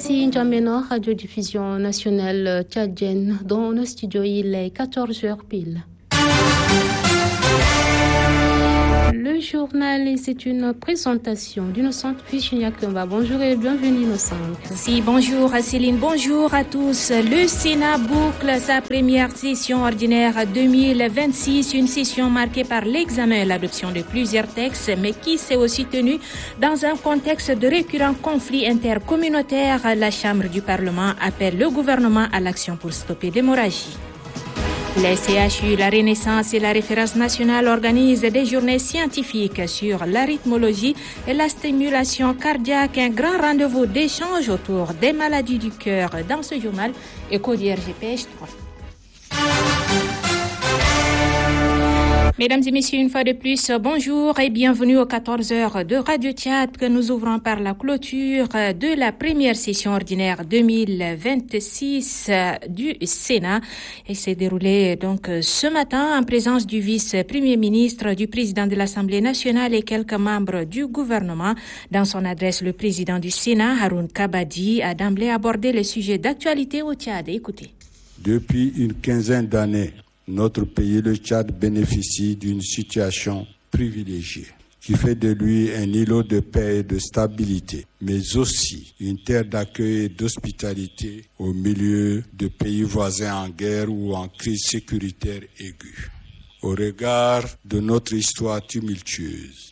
Ici N'Djamena, radiodiffusion nationale tchadienne. Dans nos studios, il est 14h pile. Le journal, c'est une présentation d'Innocente Virginia Kemba. Bonjour et bienvenue Innocente. Si, bonjour Céline, bonjour à tous. Le Sénat boucle sa première session ordinaire 2026, une session marquée par l'examen et l'adoption de plusieurs textes, mais qui s'est aussi tenue dans un contexte de récurrents conflits intercommunautaires. La Chambre du Parlement appelle le gouvernement à l'action pour stopper l'hémorragie. Les CHU, la Renaissance et la Référence nationale organisent des journées scientifiques sur l'arythmologie et la stimulation cardiaque, un grand rendez-vous d'échange autour des maladies du cœur. Dans ce journal, Éco d'IRGPH 3. Mesdames et messieurs, une fois de plus, bonjour et bienvenue aux 14 heures de Radio Tchad que nous ouvrons par la clôture de la première session ordinaire 2026 du Sénat. Elle s'est déroulée donc ce matin en présence du vice-premier ministre, du président de l'Assemblée nationale et quelques membres du gouvernement. Dans son adresse, le président du Sénat, Haroun Kabadi, a d'emblée abordé les sujets d'actualité au Tchad. Écoutez. Depuis une quinzaine d'années, notre pays, le Tchad, bénéficie d'une situation privilégiée qui fait de lui un îlot de paix et de stabilité, mais aussi une terre d'accueil et d'hospitalité au milieu de pays voisins en guerre ou en crise sécuritaire aiguë. Au regard de notre histoire tumultueuse,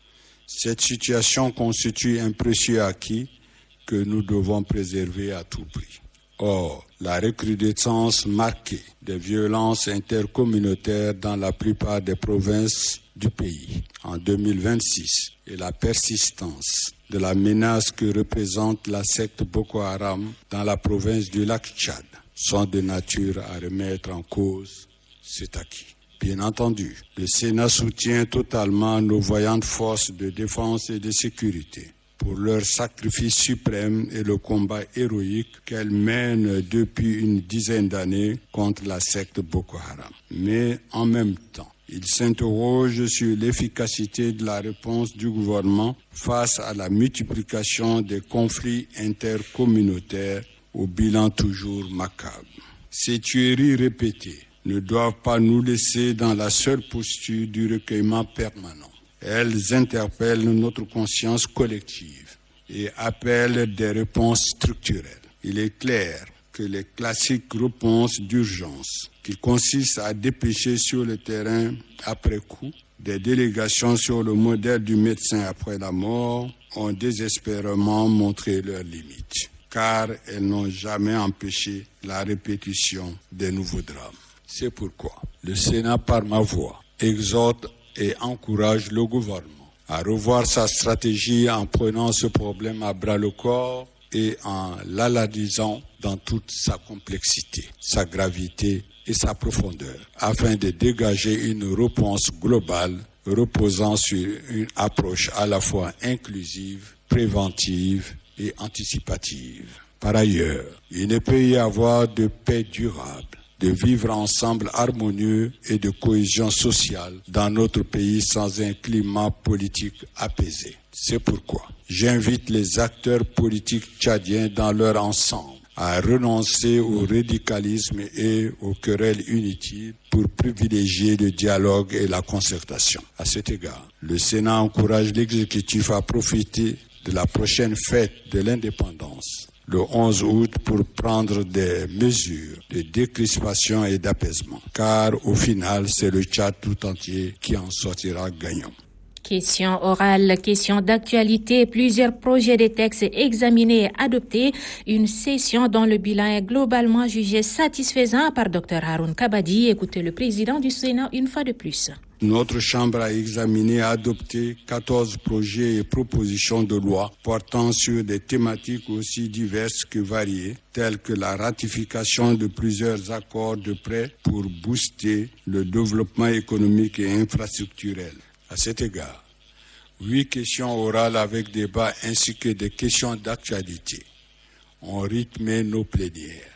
cette situation constitue un précieux acquis que nous devons préserver à tout prix. Or, la recrudescence marquée des violences intercommunautaires dans la plupart des provinces du pays en 2026 et la persistance de la menace que représente la secte Boko Haram dans la province du lac Tchad sont de nature à remettre en cause cet acquis. Bien entendu, le Sénat soutient totalement nos voyantes forces de défense et de sécurité pour leur sacrifice suprême et le combat héroïque qu'elles mènent depuis une dizaine d'années contre la secte Boko Haram. Mais en même temps, il s'interroge sur l'efficacité de la réponse du gouvernement face à la multiplication des conflits intercommunautaires au bilan toujours macabre. Ces tueries répétées ne doivent pas nous laisser dans la seule posture du recueillement permanent. Elles interpellent notre conscience collective et appellent des réponses structurelles. Il est clair que les classiques réponses d'urgence, qui consistent à dépêcher sur le terrain après coup des délégations sur le modèle du médecin après la mort, ont désespérément montré leurs limites, car elles n'ont jamais empêché la répétition des nouveaux drames. C'est pourquoi le Sénat, par ma voix, exhorte et encourage le gouvernement à revoir sa stratégie en prenant ce problème à bras-le-corps et en l'analysant dans toute sa complexité, sa gravité et sa profondeur, afin de dégager une réponse globale reposant sur une approche à la fois inclusive, préventive et anticipative. Par ailleurs, il ne peut y avoir de paix durable, de vivre ensemble harmonieux et de cohésion sociale dans notre pays sans un climat politique apaisé. C'est pourquoi j'invite les acteurs politiques tchadiens dans leur ensemble à renoncer au radicalisme et aux querelles inutiles pour privilégier le dialogue et la concertation. À cet égard, le Sénat encourage l'exécutif à profiter de la prochaine fête de l'indépendance, le 11 août, pour prendre des mesures de décrispation et d'apaisement. Car au final, c'est le Tchad tout entier qui en sortira gagnant. Question orale, question d'actualité, plusieurs projets de textes examinés et adoptés, une session dont le bilan est globalement jugé satisfaisant par Dr Haroun Kabadi. Écoutez le président du Sénat une fois de plus. Notre Chambre a examiné et adopté 14 projets et propositions de loi portant sur des thématiques aussi diverses que variées, telles que la ratification de plusieurs accords de prêt pour booster le développement économique et infrastructurel. À cet égard, 8 questions orales avec débat ainsi que des questions d'actualité ont rythmé nos plénières.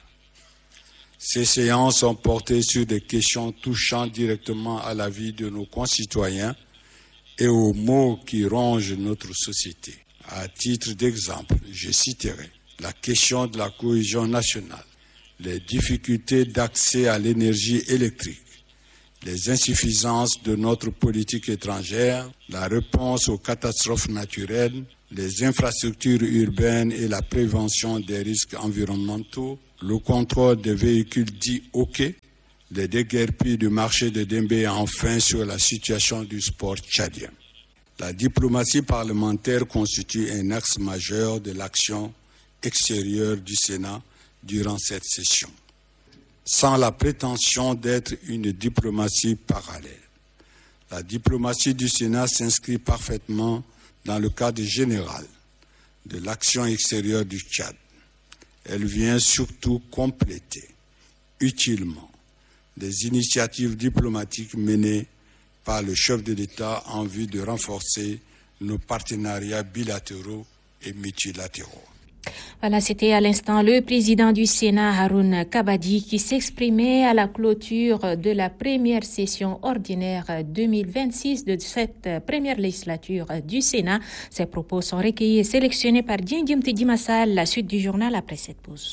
Ces séances ont porté sur des questions touchant directement à la vie de nos concitoyens et aux maux qui rongent notre société. À titre d'exemple, je citerai la question de la cohésion nationale, les difficultés d'accès à l'énergie électrique, les insuffisances de notre politique étrangère, la réponse aux catastrophes naturelles, les infrastructures urbaines et la prévention des risques environnementaux, le contrôle des véhicules dits OK, les déguerpis du marché de Dembé et enfin sur la situation du sport tchadien. La diplomatie parlementaire constitue un axe majeur de l'action extérieure du Sénat durant cette session, sans la prétention d'être une diplomatie parallèle. La diplomatie du Sénat s'inscrit parfaitement dans le cadre général de l'action extérieure du Tchad. Elle vient surtout compléter utilement les initiatives diplomatiques menées par le chef de l'État en vue de renforcer nos partenariats bilatéraux et multilatéraux. Voilà, c'était à l'instant le président du Sénat, Haroun Kabadi, qui s'exprimait à la clôture de la première session ordinaire 2026 de cette première législature du Sénat. Ces propos sont recueillis et sélectionnés par Djindim Tidimassal. La suite du journal après cette pause.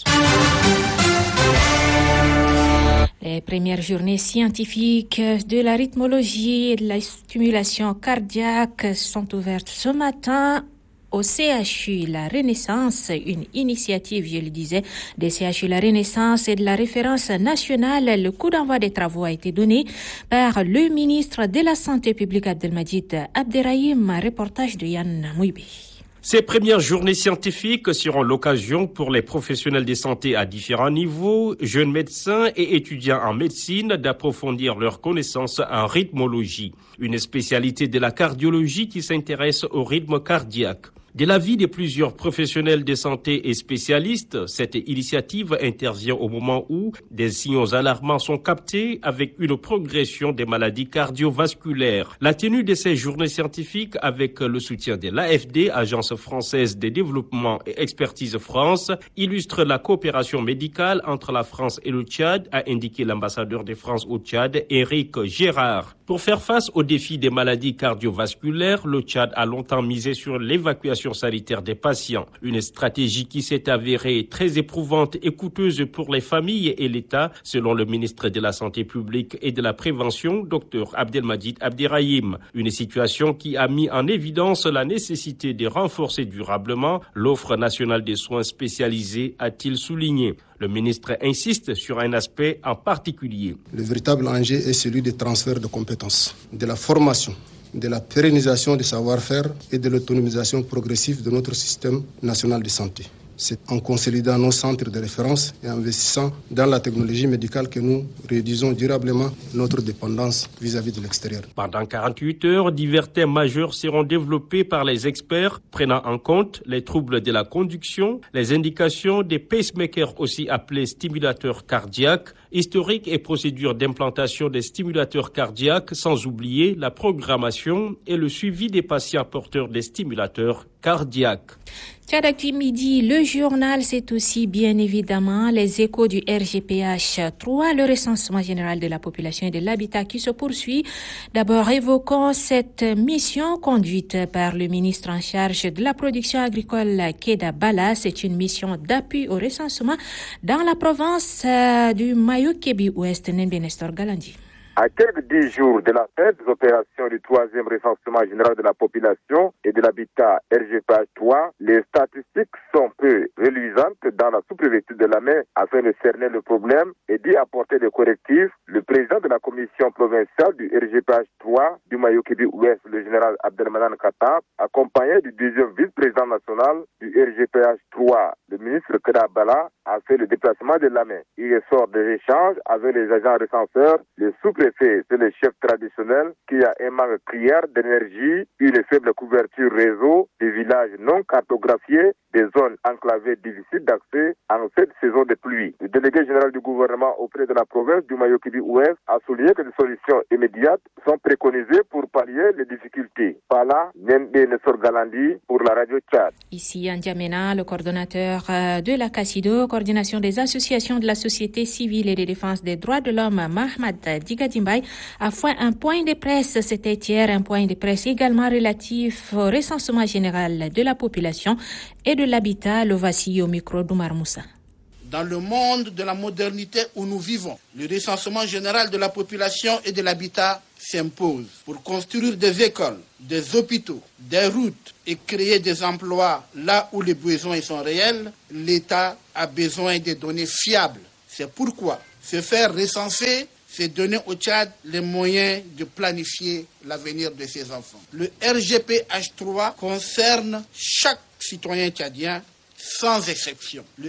Les premières journées scientifiques de la rythmologie et de la stimulation cardiaque sont ouvertes ce matin au CHU La Renaissance, une initiative, je le disais, des CHU La Renaissance et de la référence nationale. Le coup d'envoi des travaux a été donné par le ministre de la Santé publique Abdelmadjid Abderrahim. Reportage de Yann Mouibi. Ces premières journées scientifiques seront l'occasion pour les professionnels de santé à différents niveaux, jeunes médecins et étudiants en médecine, d'approfondir leurs connaissances en rythmologie, une spécialité de la cardiologie qui s'intéresse au rythme cardiaque. De l'avis de plusieurs professionnels de santé et spécialistes, cette initiative intervient au moment où des signaux alarmants sont captés avec une progression des maladies cardiovasculaires. La tenue de ces journées scientifiques avec le soutien de l'AFD, Agence française de développement et expertise France, illustre la coopération médicale entre la France et le Tchad, a indiqué l'ambassadeur de France au Tchad, Éric Gérard. Pour faire face aux défis des maladies cardiovasculaires, le Tchad a longtemps misé sur l'évacuation sanitaire des patients. Une stratégie qui s'est avérée très éprouvante et coûteuse pour les familles et l'État, selon le ministre de la Santé publique et de la Prévention, Dr Abdelmadjid Abderrahim. Une situation qui a mis en évidence la nécessité de renforcer durablement l'offre nationale des soins spécialisés, a-t-il souligné. Le ministre insiste sur un aspect en particulier. Le véritable enjeu est celui des transferts de compétences, de la formation, de la pérennisation des savoir-faire et de l'autonomisation progressive de notre système national de santé. C'est en consolidant nos centres de référence et en investissant dans la technologie médicale que nous réduisons durablement notre dépendance vis-à-vis de l'extérieur. Pendant 48 heures, divers thèmes majeurs seront développés par les experts, prenant en compte les troubles de la conduction, les indications des pacemakers aussi appelés stimulateurs cardiaques, historique et procédure d'implantation des stimulateurs cardiaques, sans oublier la programmation et le suivi des patients porteurs des stimulateurs cardiaques. Tchadactu midi, le journal, c'est aussi bien évidemment les échos du RGPH 3, le recensement général de la population et de l'habitat qui se poursuit. D'abord, évoquons cette mission conduite par le ministre en charge de la production agricole, Keda Bala. C'est une mission d'appui au recensement dans la province du Mayo-Kébi-Ouest, Nembe Nestor Galandi. À quelques 10 jours de la fin des opérations du 3e recensement général de la population et de l'habitat RGPH 3, les statistiques sont peu reluisantes dans la sous-préfecture de Lamé afin de cerner le problème et d'y apporter des correctifs. Le président de la commission provinciale du RGPH 3 du Mayo-Kébi-Ouest, le général Abdelmanan Katab, accompagné du deuxième vice-président national du RGPH 3, le ministre Keda Bala, a fait le déplacement de Lamé. Il ressort des échanges avec les agents recenseurs, les sous-préfets, c'est le chef traditionnel qui a un manque criard d'énergie, une faible couverture réseau, des villages non cartographiés, des zones enclavées difficiles d'accès en cette saison de pluie. Le délégué général du gouvernement auprès de la province du Mayo-Kébi-Ouest a souligné que des solutions immédiates sont préconisées pour pallier les difficultés. Par là, Nembe Nestor Galandi pour la radio Tchad. Ici, en N'Djamena, le coordonnateur de la CACIDO, coordination des associations de la société civile et de défense des droits de l'homme, Mahmad Digadimbaï, a fait un point de presse, c'était hier, un point de presse également relatif au recensement général de la population et de de l'habitat. Le voici au micro d'Oumar Moussa. Dans le monde de la modernité où nous vivons, le recensement général de la population et de l'habitat s'impose. Pour construire des écoles, des hôpitaux, des routes et créer des emplois là où les besoins sont réels, l'État a besoin de données fiables. C'est pourquoi se faire recenser, c'est donner au Tchad les moyens de planifier l'avenir de ses enfants. Le RGPH3 concerne chaque citoyen tchadien sans exception. Le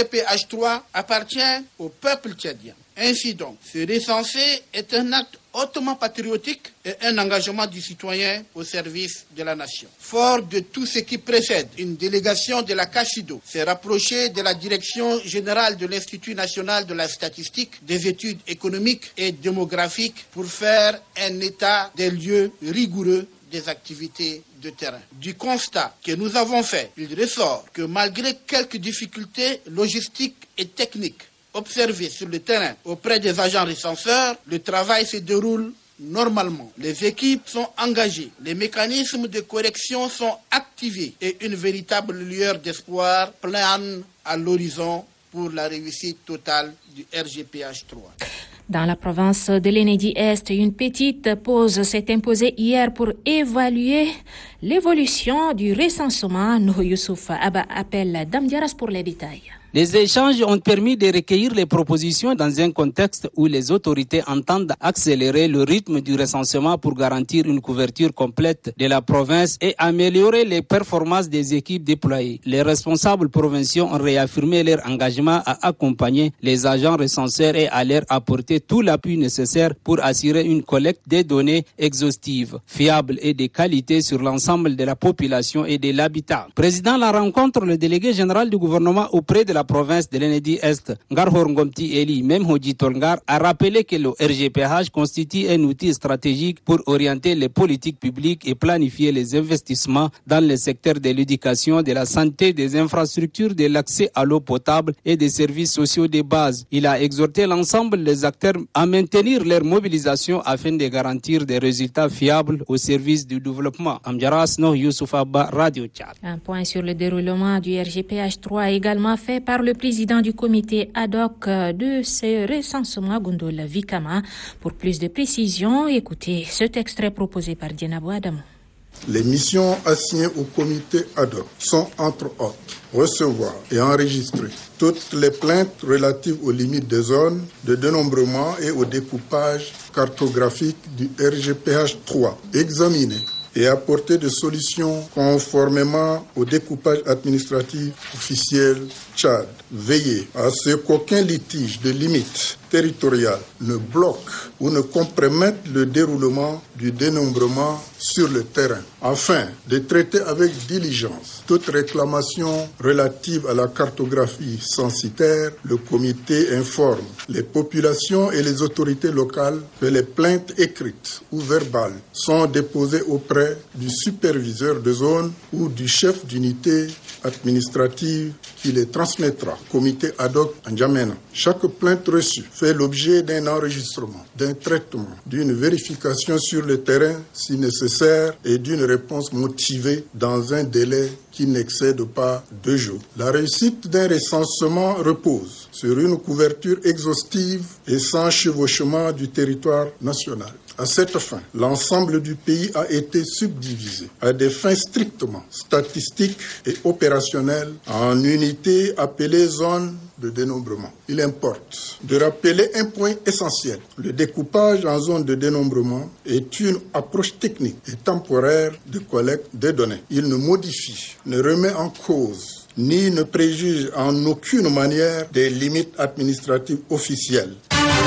RGPH3 appartient au peuple tchadien. Ainsi donc, se recenser est un acte hautement patriotique et un engagement du citoyen au service de la nation. Fort de tout ce qui précède, une délégation de la CACIDO s'est rapprochée de la direction générale de l'Institut national de la statistique, des études économiques et démographiques pour faire un état des lieux rigoureux des activités de terrain. Du constat que nous avons fait, il ressort que malgré quelques difficultés logistiques et techniques observées sur le terrain auprès des agents recenseurs, le travail se déroule normalement. Les équipes sont engagées, les mécanismes de correction sont activés et une véritable lueur d'espoir plane à l'horizon pour la réussite totale du RGPH3. Dans la province de l'Enedi-Est, une petite pause s'est imposée hier pour évaluer l'évolution du recensement. Youssouf Abba appelle Damdiaras pour les détails. Les échanges ont permis de recueillir les propositions dans un contexte où les autorités entendent accélérer le rythme du recensement pour garantir une couverture complète de la province et améliorer les performances des équipes déployées. Les responsables provinciaux ont réaffirmé leur engagement à accompagner les agents recenseurs et à leur apporter tout l'appui nécessaire pour assurer une collecte des données exhaustives, fiables et de qualité sur l'ensemble de la population et de l'habitat. Président de la rencontre, le délégué général du gouvernement auprès de la province de l'Enedi-Est, Ngarhor Ngomti Eli Memhodji Tolngar, a rappelé que le RGPH constitue un outil stratégique pour orienter les politiques publiques et planifier les investissements dans les secteurs de l'éducation, de la santé, des infrastructures, de l'accès à l'eau potable et des services sociaux de base. Il a exhorté l'ensemble des acteurs à maintenir leur mobilisation afin de garantir des résultats fiables au service du développement. Amjaras No Youssouf Abba, Radio Tchad. Un point sur le déroulement du RGPH3 également fait par le président du comité ad hoc de ce recensement, Gundol Vikama. Pour plus de précisions, écoutez cet extrait proposé par Dienabo Adamo. Les missions assignées au comité ad hoc sont entre autres recevoir et enregistrer toutes les plaintes relatives aux limites des zones de dénombrement et au découpage cartographique du RGPH3, examiner et apporter des solutions conformément au découpage administratif officiel Tchad. Veiller à ce qu'aucun litige de limite territoriale ne bloque ou ne compromette le déroulement du dénombrement sur le terrain, afin de traiter avec diligence toute réclamation relative à la cartographie censitaire. Le comité informe les populations et les autorités locales que les plaintes écrites ou verbales sont déposées auprès du superviseur de zone ou du chef d'unité administrative qui les transmettra. Comité ad hoc en N'Djamena. Chaque plainte reçue fait l'objet d'un enregistrement, d'un traitement, d'une vérification sur le terrain si nécessaire et d'une réponse motivée dans un délai qui n'excède pas 2 jours. La réussite d'un recensement repose sur une couverture exhaustive et sans chevauchement du territoire national. À cette fin, l'ensemble du pays a été subdivisé à des fins strictement statistiques et opérationnelles en unités appelées zones de dénombrement. Il importe de rappeler un point essentiel. Le découpage en zones de dénombrement est une approche technique et temporaire de collecte des données. Il ne modifie, ne remet en cause ni ne préjuge en aucune manière des limites administratives officielles.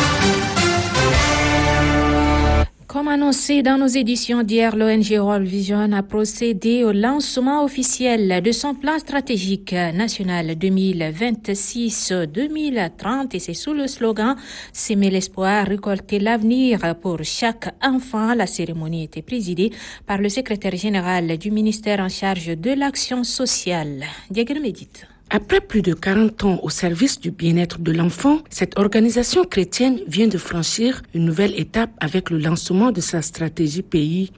Comme annoncé dans nos éditions d'hier, l'ONG World Vision a procédé au lancement officiel de son plan stratégique national 2026-2030 et c'est sous le slogan « S'aimer l'espoir, récolter l'avenir pour chaque enfant ». La cérémonie était présidée par le secrétaire général du ministère en charge de l'action sociale, Diego Médite. Après plus de 40 ans au service du bien-être de l'enfant, cette organisation chrétienne vient de franchir une nouvelle étape avec le lancement de sa stratégie pays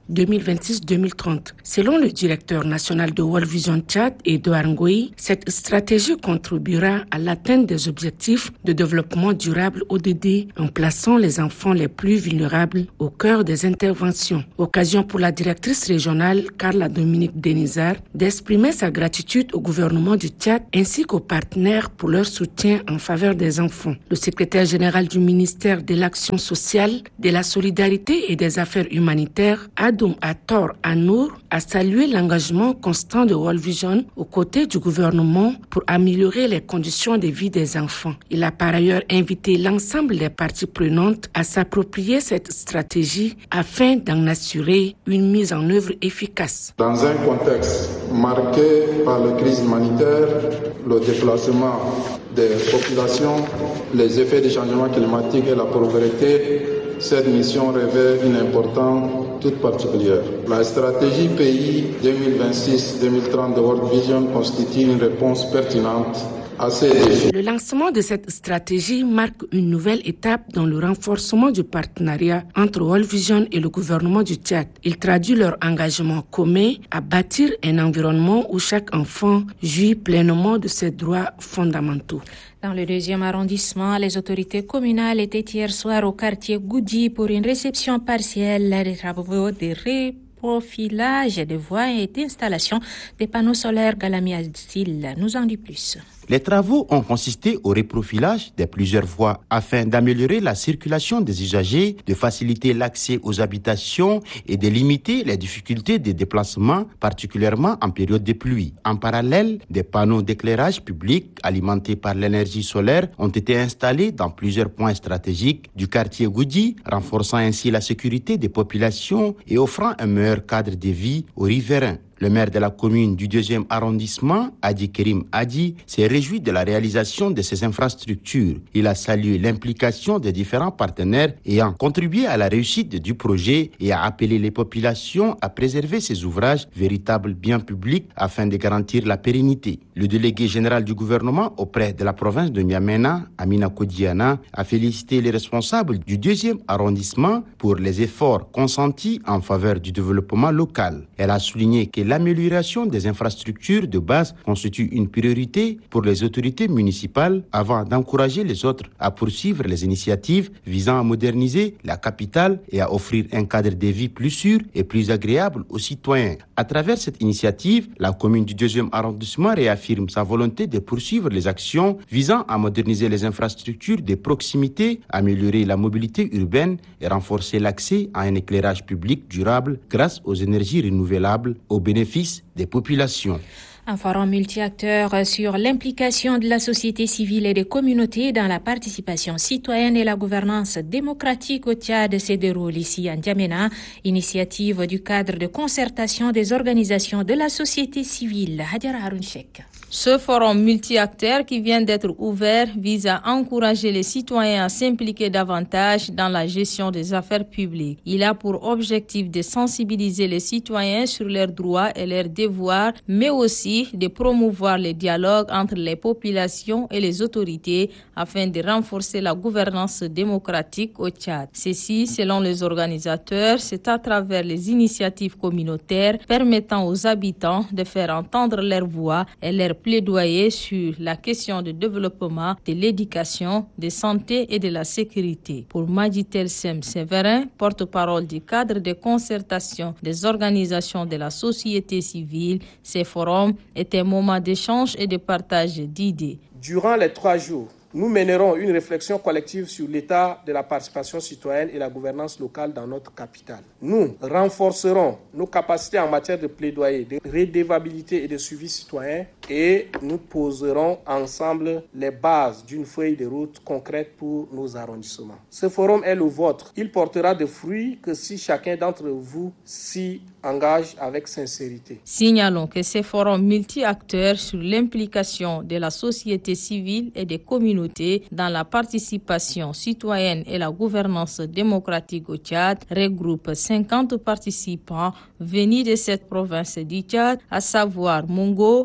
2026-2030. Selon le directeur national de World Vision Tchad, Edouard Ngoï, cette stratégie contribuera à l'atteinte des objectifs de développement durable ODD en plaçant les enfants les plus vulnérables au cœur des interventions. Occasion pour la directrice régionale, Carla Dominique Denizar, d'exprimer sa gratitude au gouvernement du Tchad ainsi qu'aux partenaires pour leur soutien en faveur des enfants. Le secrétaire général du ministère de l'Action sociale, de la solidarité et des affaires humanitaires, Adoum Ator Anour, a salué l'engagement constant de World Vision aux côtés du gouvernement pour améliorer les conditions de vie des enfants. Il a par ailleurs invité l'ensemble des parties prenantes à s'approprier cette stratégie afin d'en assurer une mise en œuvre efficace. Dans un contexte marqué par la crise humanitaire, le déplacement des populations, les effets des changements climatiques et la pauvreté, cette mission revêt une importance toute particulière. La stratégie pays 2026-2030 de World Vision constitue une réponse pertinente à ces défis. Le lancement de cette stratégie marque une nouvelle étape dans le renforcement du partenariat entre World Vision et le gouvernement du Tchad. Il traduit leur engagement commun à bâtir un environnement où chaque enfant jouit pleinement de ses droits fondamentaux. Dans le 2e arrondissement, les autorités communales étaient hier soir au quartier Goudi pour une réception partielle des travaux de profilage des voies et d'installation des panneaux solaires Galamiazil. Nous en dit plus. Les travaux ont consisté au reprofilage de plusieurs voies afin d'améliorer la circulation des usagers, de faciliter l'accès aux habitations et de limiter les difficultés de déplacement, particulièrement en période de pluie. En parallèle, des panneaux d'éclairage public alimentés par l'énergie solaire ont été installés dans plusieurs points stratégiques du quartier Goudi, renforçant ainsi la sécurité des populations et offrant un meilleur cadre de vie aux riverains. Le maire de la commune du 2e arrondissement, Adi Kerim Adi, s'est réjoui de la réalisation de ces infrastructures. Il a salué l'implication des différents partenaires ayant contribué à la réussite du projet et a appelé les populations à préserver ces ouvrages, véritables biens publics, afin de garantir la pérennité. Le délégué général du gouvernement auprès de la province de N'Djamena, Amina Kodiana, a félicité les responsables du 2e arrondissement pour les efforts consentis en faveur du développement local. Elle a souligné que l'amélioration des infrastructures de base constitue une priorité pour les autorités municipales avant d'encourager les autres à poursuivre les initiatives visant à moderniser la capitale et à offrir un cadre de vie plus sûr et plus agréable aux citoyens. À travers cette initiative, la commune du 2e arrondissement réaffirme sa volonté de poursuivre les actions visant à moderniser les infrastructures de proximité, améliorer la mobilité urbaine et renforcer l'accès à un éclairage public durable grâce aux énergies renouvelables au bénéfice des populations. Un forum multi-acteurs sur l'implication de la société civile et des communautés dans la participation citoyenne et la gouvernance démocratique au Tchad se déroule ici à N'Djamena, initiative du cadre de concertation des organisations de la société civile. Hadjara Harounchek. Ce forum multi-acteurs qui vient d'être ouvert vise à encourager les citoyens à s'impliquer davantage dans la gestion des affaires publiques. Il a pour objectif de sensibiliser les citoyens sur leurs droits et leurs devoirs, mais aussi de promouvoir le dialogue entre les populations et les autorités afin de renforcer la gouvernance démocratique au Tchad. Ceci, selon les organisateurs, c'est à travers les initiatives communautaires permettant aux habitants de faire entendre leur voix et leur plaidoyer sur la question du développement, de l'éducation, de santé et de la sécurité. Pour Madjitel Sem Séverin, porte-parole du cadre de concertation des organisations de la société civile, ces forums est un moment d'échange et de partage d'idées. Durant les 3 jours, nous mènerons une réflexion collective sur l'état de la participation citoyenne et la gouvernance locale dans notre capitale. Nous renforcerons nos capacités en matière de plaidoyer, de redevabilité et de suivi citoyen et nous poserons ensemble les bases d'une feuille de route concrète pour nos arrondissements. Ce forum est le vôtre. Il portera de fruits que si chacun d'entre vous s'y engage avec sincérité. Signalons que ces forums multi-acteurs sur l'implication de la société civile et des communautés dans la participation citoyenne et la gouvernance démocratique au Tchad regroupent 50 participants venus de cette province du Tchad, à savoir Mongo, Abbé,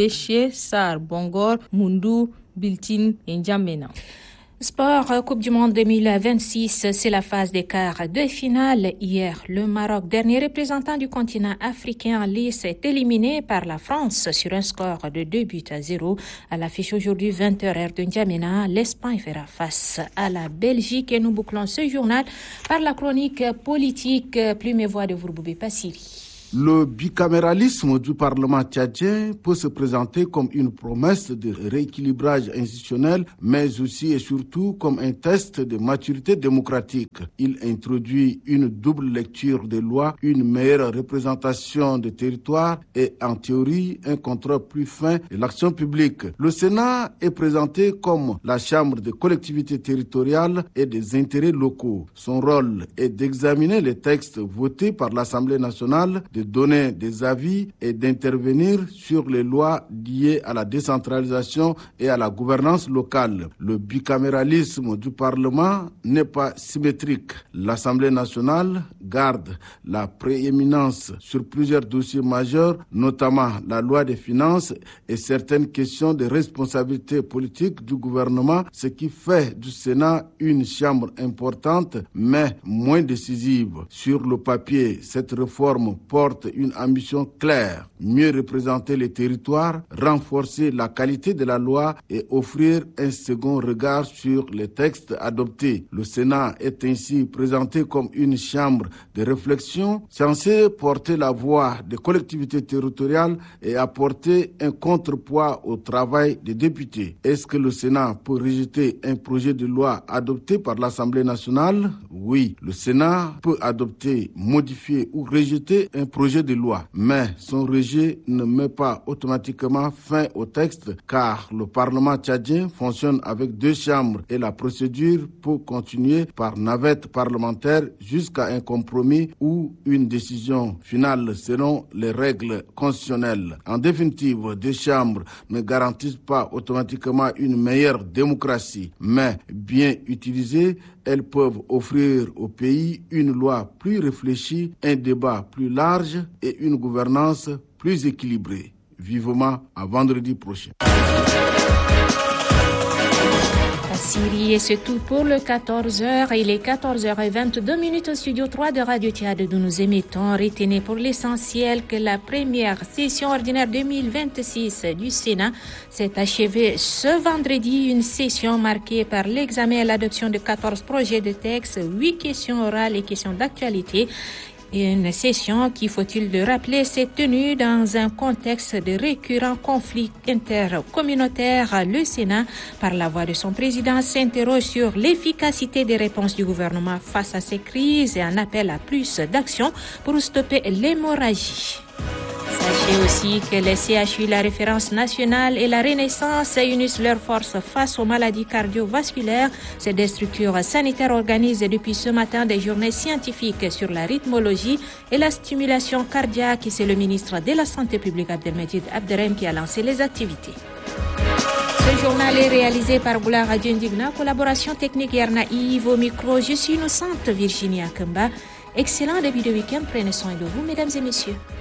Déché, Sar, Bongor, Mundu, Biltin et N'Djamena. Sport, Coupe du Monde 2026, c'est la phase des quarts de finale. Hier, le Maroc, dernier représentant du continent africain en lice, est éliminé par la France sur un score de 2-0. À l'affiche aujourd'hui, 20h heure de N'Djamena, l'Espagne fera face à la Belgique et nous bouclons ce journal par la chronique politique. Plume et voix de Vourboubi Passiri. Le bicaméralisme du Parlement tchadien peut se présenter comme une promesse de rééquilibrage institutionnel, mais aussi et surtout comme un test de maturité démocratique. Il introduit une double lecture des lois, une meilleure représentation des territoires et, en théorie, un contrôle plus fin de l'action publique. Le Sénat est présenté comme la chambre des collectivités territoriales et des intérêts locaux. Son rôle est d'examiner les textes votés par l'Assemblée nationale, de donner des avis et d'intervenir sur les lois liées à la décentralisation et à la gouvernance locale. Le bicaméralisme du Parlement n'est pas symétrique. L'Assemblée nationale garde la prééminence sur plusieurs dossiers majeurs, notamment la loi des finances et certaines questions de responsabilité politique du gouvernement, ce qui fait du Sénat une chambre importante mais moins décisive. Sur le papier, cette réforme porte une ambition claire, mieux représenter les territoires, renforcer la qualité de la loi et offrir un second regard sur les textes adoptés. Le Sénat est ainsi présenté comme une chambre de réflexion censée porter la voix des collectivités territoriales et apporter un contrepoids au travail des députés. Est-ce que le Sénat peut rejeter un projet de loi adopté par l'Assemblée nationale? Oui, le Sénat peut adopter, modifier ou rejeter un projet de loi, mais son rejet ne met pas automatiquement fin au texte car le Parlement tchadien fonctionne avec deux chambres et la procédure peut continuer par navette parlementaire jusqu'à un compromis ou une décision finale selon les règles constitutionnelles. En définitive, deux chambres ne garantissent pas automatiquement une meilleure démocratie, mais bien utilisées, elles peuvent offrir au pays une loi plus réfléchie, un débat plus large et une gouvernance plus équilibrée. Vivement à vendredi prochain. Syrie, et c'est tout pour le 14h. Il est 14h22 au studio 3 de Radio Tchad d'où nous émettons. Retenez pour l'essentiel que la première session ordinaire 2026 du Sénat s'est achevée ce vendredi. Une session marquée par l'examen et l'adoption de 14 projets de texte, 8 questions orales et questions d'actualité. Une session qui, faut-il le rappeler, s'est tenue dans un contexte de récurrents conflits intercommunautaires. Le Sénat, par la voix de son président, s'interroge sur l'efficacité des réponses du gouvernement face à ces crises et en appelle à plus d'actions pour stopper l'hémorragie. Sachez aussi que les CHU, la référence nationale et la Renaissance unissent leurs forces face aux maladies cardiovasculaires. Ces deux structures sanitaires organisent depuis ce matin des journées scientifiques sur la rythmologie et la stimulation cardiaque. C'est le ministre de la Santé publique Abdelmajid Abderrahim qui a lancé les activités. Ce journal est réalisé par Boula Radio Indigna, collaboration technique Yarna Yves au micro. Je suis innocente Virginia Kemba. Excellent début de week-end. Prenez soin de vous, mesdames et messieurs.